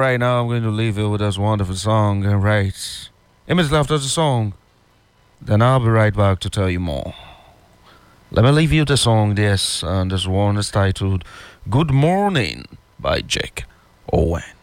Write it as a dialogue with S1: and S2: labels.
S1: right now, I'm going to leave you with this wonderful song. Right. Immediately after the song, then I'll be right back to tell you more. Let me leave you the song, this one is titled Good Morning by Jake Owen.